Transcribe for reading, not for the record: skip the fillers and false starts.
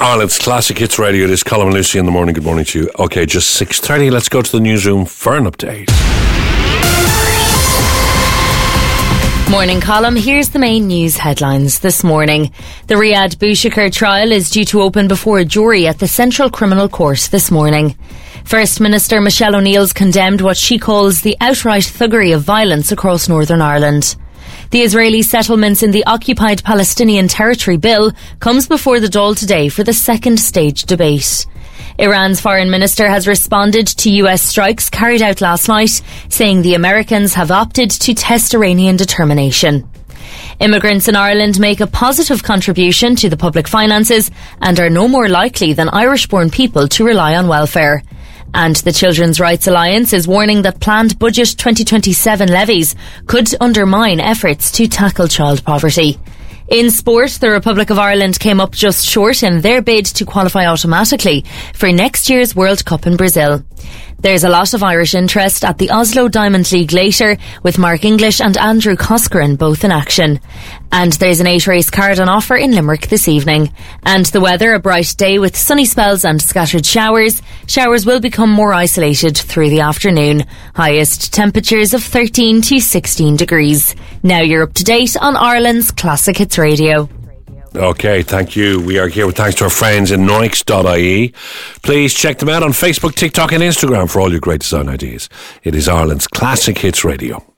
Ireland's Classic Hits Radio. It is Colin and Lucy in the morning. Good morning to you. Okay, just 6:30. Let's go to the newsroom for an update. Morning, Colin. Here's the main news headlines this morning. The Riyadh Bouchakir trial is due to open before a jury at the Central Criminal Court this morning. First Minister Michelle O'Neill's condemned what she calls the outright thuggery of violence across Northern Ireland. The Israeli settlements in the occupied Palestinian territory bill comes before the Dáil today for the second stage debate. Iran's foreign minister has responded to US strikes carried out last night, saying the Americans have opted to test Iranian determination. Immigrants in Ireland make a positive contribution to the public finances and are no more likely than Irish-born people to rely on welfare. And the Children's Rights Alliance is warning that planned Budget 2027 levies could undermine efforts to tackle child poverty. In sport, the Republic of Ireland came up just short in their bid to qualify automatically for next year's World Cup in Brazil. There's a lot of Irish interest at the Oslo Diamond League later, with Mark English and Andrew Coscoran both in action. And there's an 8-race card on offer in Limerick this evening. And the weather, a bright day with sunny spells and scattered showers. Showers will become more isolated through the afternoon. Highest temperatures of 13 to 16 degrees. Now you're up to date on Ireland's Classic Hits Radio. Okay, thank you. We are here with thanks to our friends in Noix.ie. Please check them out on Facebook, TikTok and Instagram for all your great design ideas. It is Ireland's Classic Hits Radio.